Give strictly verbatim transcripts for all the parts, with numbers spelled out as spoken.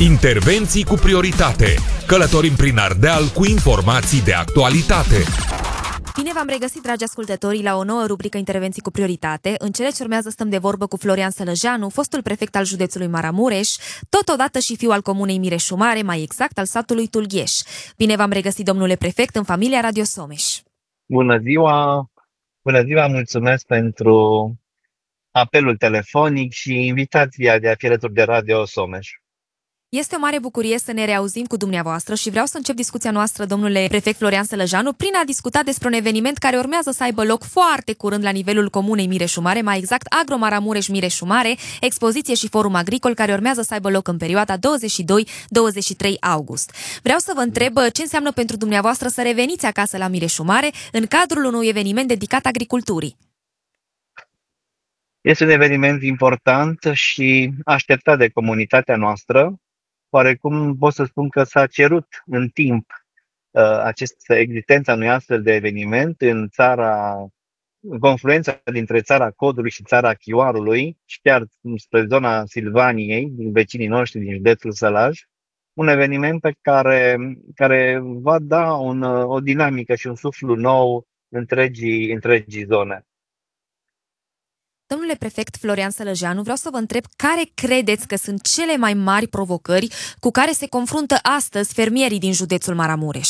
Intervenții cu prioritate. Călătorim prin Ardeal cu informații de actualitate. Bine v-am regăsit, dragi ascultători, la o nouă rubrică Intervenții cu prioritate. În cele ce urmează stăm de vorbă cu Florian Sălăjeanu, fostul prefect al județului Maramureș, totodată și fiu al comunei Mireșu Mare, mai exact al satului Tulgheș. Bine v-am regăsit, domnule prefect, în familia Radio Someș. Bună ziua! Bună ziua, mulțumesc pentru apelul telefonic și invitația de a fi alături de Radio Someș. Este o mare bucurie să ne reauzim cu dumneavoastră și vreau să încep discuția noastră, domnule prefect Florian Sălăjeanu, prin a discuta despre un eveniment care urmează să aibă loc foarte curând la nivelul comunei Mireșu Mare, mai exact Agro Maramureș Mireșu Mare, expoziție și forum agricol care urmează să aibă loc în perioada douăzeci și doi douăzeci și trei august. Vreau să vă întreb ce înseamnă pentru dumneavoastră să reveniți acasă la Mireșu Mare în cadrul unui eveniment dedicat agriculturii. Este un eveniment important și așteptat de comunitatea noastră. Oarecum pot să spun că s-a cerut în timp uh, această existența unui astfel de eveniment în țara, în confluența dintre țara Codului și țara Chioarului și chiar spre zona Silvaniei, din vecinii noștri din județul Sălaj. Un eveniment pe care, care va da un, o dinamică și un suflu nou întregii, întregii zone. Domnule prefect Florian Sălăjeanu, vreau să vă întreb care credeți că sunt cele mai mari provocări cu care se confruntă astăzi fermierii din județul Maramureș?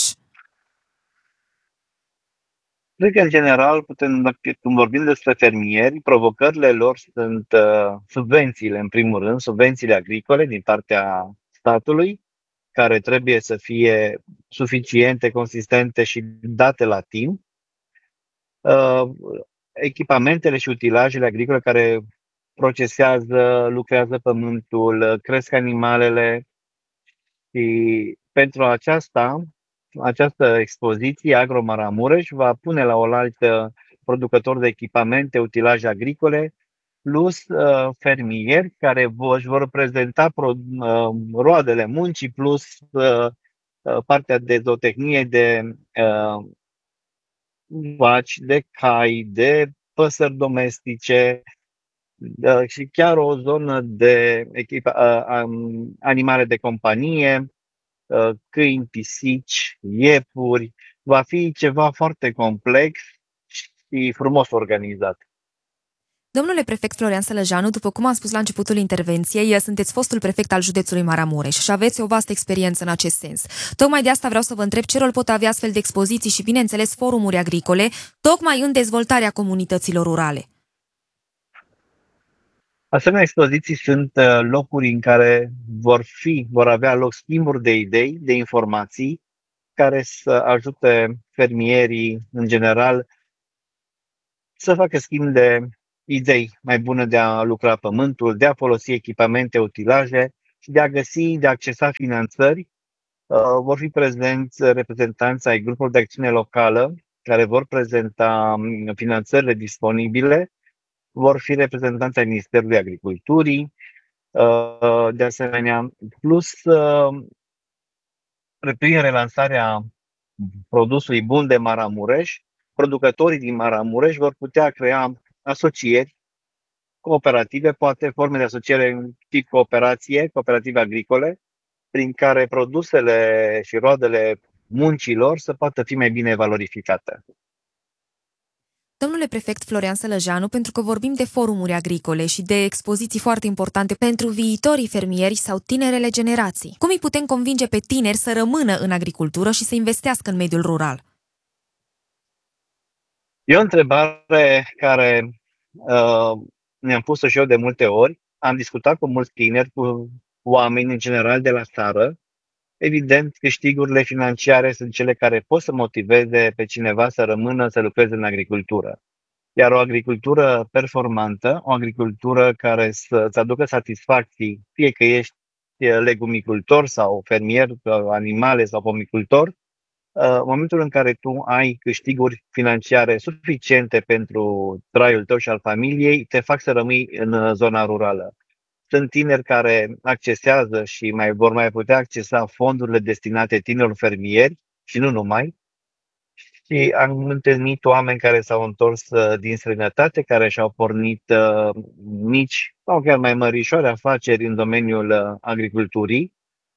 Cred că, în general, putem, când vorbim despre fermieri, provocările lor sunt uh, subvențiile, în primul rând, subvențiile agricole din partea statului, care trebuie să fie suficiente, consistente și date la timp. Uh, echipamentele și utilajele agricole care procesează, lucrează pământul, cresc animalele și pentru aceasta, această expoziție Agro Maramureș va pune la oaltă producători de echipamente, utilaje agricole, plus uh, fermieri care își vor prezenta pro, uh, roadele muncii, plus uh, partea de zootehnie, de uh, vaci, de cai, de păsări domestice uh, și chiar o zonă de echipa, uh, um, animale de companie, uh, câini, pisici, iepuri. Va fi ceva foarte complex și frumos organizat. Domnule prefect Florian Sălăjeanu, după cum am spus la începutul intervenției, sunteți fostul prefect al județului Maramureș și aveți o vastă experiență în acest sens. Tocmai de asta vreau să vă întreb ce rol pot avea astfel de expoziții și, bineînțeles, forumuri agricole, tocmai în dezvoltarea comunităților rurale. Asemenea expoziții sunt locuri în care vor fi, vor avea loc schimburi de idei, de informații, care să ajute fermierii, în general, să facă schimb de idei mai bune de a lucra pământul, de a folosi echipamente, utilaje și de a găsi, de a accesa finanțări. Vor fi prezenți reprezentanți ai grupurilor de acțiune locală care vor prezenta finanțările disponibile, vor fi reprezentanți ai Ministerului Agriculturii, de asemenea, plus prin relansarea produsului bun de Maramureș, producătorii din Maramureș vor putea crea asocieri, cooperative, poate forme de asociere în tip cooperație, cooperative agricole, prin care produsele și roadele muncilor să poată fi mai bine valorificate. Domnule prefect Florian Sălăjeanu, pentru că vorbim de forumuri agricole și de expoziții foarte importante pentru viitorii fermieri sau tinerele generații, cum îi putem convinge pe tineri să rămână în agricultură și să investească în mediul rural? E o întrebare care uh, mi-am pus-o și eu de multe ori. Am discutat cu mulți tineri, cu oameni în general de la țară. Evident, câștigurile financiare sunt cele care pot să motiveze pe cineva să rămână să lucreze în agricultură. Iar o agricultură performantă, o agricultură care să-ți aducă satisfacții, fie că ești legumicultor sau fermier, animale sau pomicultor, în momentul în care tu ai câștiguri financiare suficiente pentru traiul tău și al familiei, te fac să rămâi în zona rurală. Sunt tineri care accesează și mai vor mai putea accesa fondurile destinate tinerilor fermieri și nu numai. Și am întâlnit oameni care s-au întors din străinătate, care și-au pornit uh, mici sau chiar mai mărișoare afaceri în domeniul uh, agriculturii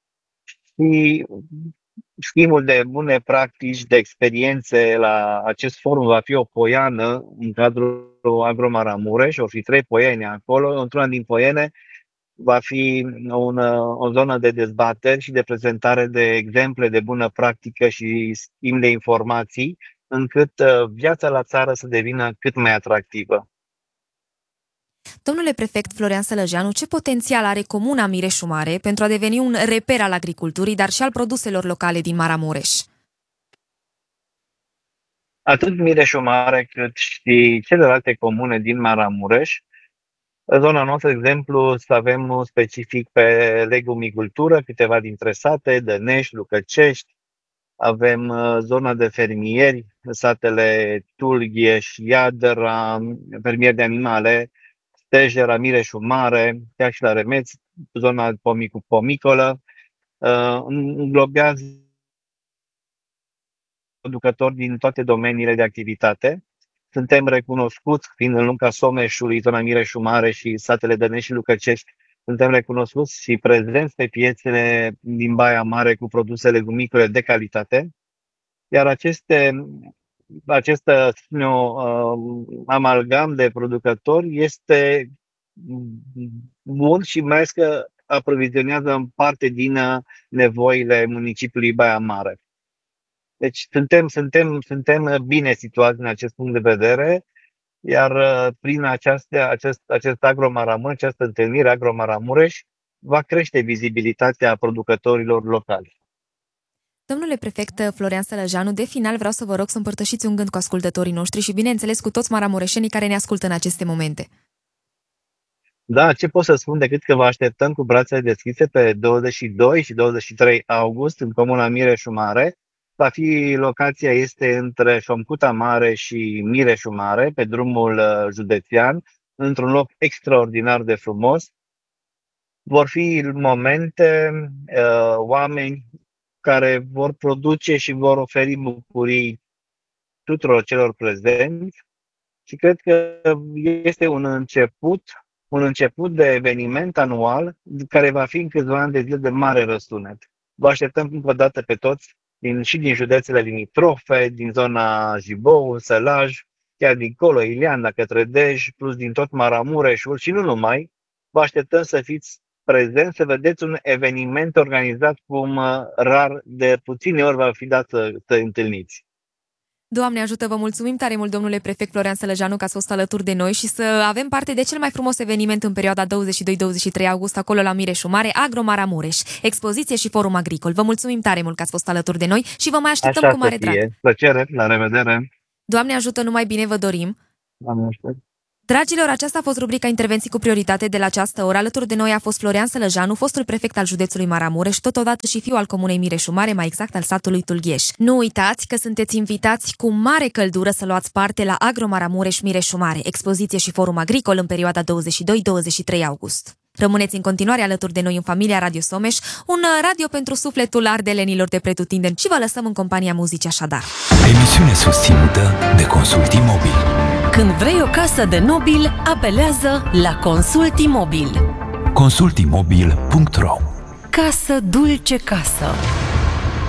și schimbul de bune practici, de experiențe la acest forum va fi o poiană în cadrul Agro-Maramureș, o fi trei poiene acolo, într-una din poiene va fi una, o zonă de dezbateri și de prezentare de exemple de bună practică și schimb de informații, încât viața la țară să devină cât mai atractivă. Domnule prefect Florian Sălăjeanu, ce potențial are comuna Mireșu Mare pentru a deveni un reper al agriculturii, dar și al produselor locale din Maramureș? Atât Mireșu Mare cât și celelalte comune din Maramureș. Zona noastră, de exemplu, să avem specific pe legumicultură, câteva dintre sate, Dănești, Lucăcești, avem zona de fermieri, satele Tulgheș, Iadra, fermieri de animale, Stejera, Mireșu Mare, chiar și la Remeț, zona pomicolă, înglobează producători din toate domeniile de activitate. Suntem recunoscuți, fiind în lunga Someșului, zona Mireșu Mare și satele Dănești și Lucăcești, suntem recunoscuți și prezenți pe piețele din Baia Mare cu produse legumicole de calitate, iar aceste, acest eu, amalgam de producători este bun și mai ales că aprovizionează în parte din nevoile municipiului Baia Mare. Deci suntem, suntem, suntem bine situați în acest punct de vedere, iar prin această, acest, acest Agro-Maramureș, această întâlnire Agro-Maramureș, va crește vizibilitatea producătorilor locali. Domnule prefect Florian Sălăjeanu, de final vreau să vă rog să împărtășiți un gând cu ascultătorii noștri și, bineînțeles, cu toți maramureșenii care ne ascultă în aceste momente. Da, ce pot să spun decât că vă așteptăm cu brațele deschise pe douăzeci și doi și douăzeci și trei august în comuna Mireșu Mare. Va fi, locația este între Șomcuta Mare și Mireșu Mare, pe drumul județean, într-un loc extraordinar de frumos. Vor fi momente, uh, oameni care vor produce și vor oferi bucurii tuturor celor prezenți și cred că este un început, un început de eveniment anual care va fi în câțiva ani de zile de mare răsunet. Vă așteptăm încă o dată pe toți din, și din județele limitrofe, din zona Jibou, Sălaj, chiar dincolo, Ileana, către Dej, plus din tot Maramureșul și nu numai. Vă așteptăm să fiți prezenți, să vedeți un eveniment organizat cum rar de puține ori va fi dat să, să întâlniți. Doamne ajută, vă mulțumim tare mult, domnule prefect Florian Sălăjeanu, că ați fost alături de noi și să avem parte de cel mai frumos eveniment în perioada douăzeci și doi douăzeci și trei august, acolo la Mireșu Mare, Agro-Maramureș, expoziție și forum agricol. Vă mulțumim tare mult că ați fost alături de noi și vă mai așteptăm Așa cu mare drag. Plăcere, la revedere! Doamne ajută, numai bine vă dorim! Doamne ajută! Dragilor, aceasta a fost rubrica Intervenții cu prioritate de la această oră. Alături de noi a fost Florian Sălăjeanu, fostul prefect al județului Maramureș, totodată și fiu al comunei Mireșu Mare, mai exact al satului Tulgheș. Nu uitați că sunteți invitați cu mare căldură să luați parte la Agro-Maramureș Mireșu Mare, expoziție și forum agricol în perioada douăzeci și doi douăzeci și trei august. Rămâneți în continuare alături de noi în familia Radio Someș, un radio pentru sufletul ardelenilor de pretutindeni și vă lăsăm în compania muzicii așadar. Emisiune susținută de Consult Imobil. Când vrei o casă de nobil, apelează la Consult Imobil. consult imobil punct ro. Casă dulce casă.